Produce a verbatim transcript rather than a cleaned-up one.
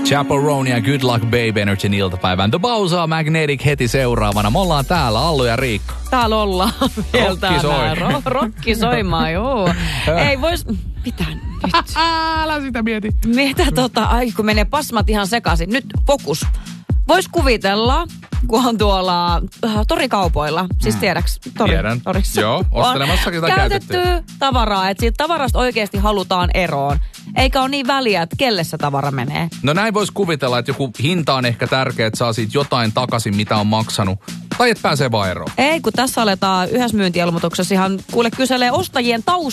Chaperone ja Good Luck Babe Energyn iltapäivän. The Bowser Magnetic heti seuraavana. Me ollaan täällä, Allu ja Riikka. Täällä ollaan vielä Rokki soi. täällä. Ro- rokki soimaan, joo. Ei vois... Mitä nyt? Älä sitä mieti. Mitä tota... Ai kun menee pasmat ihan sekaisin. Nyt fokus. Vois kuvitella, kun on tuolla äh, torikaupoilla. Siis tiedäks? Tori, Tiedän. Torissa. Joo, ostelemassakin sitä käytetty käytettyä. tavaraa. Että siitä tavarasta oikeasti halutaan eroon. Eikä ole niin väliä, että kelle se tavara menee. No näin voisi kuvitella, että joku hinta on ehkä tärkeä, että saa siitä jotain takaisin, mitä on maksanut. Tai että pääsee vaan eroon. Ei, kun tässä aletaan yhdessä myyntiilmoituksessa ihan kuule kyselee ostajien taustaa.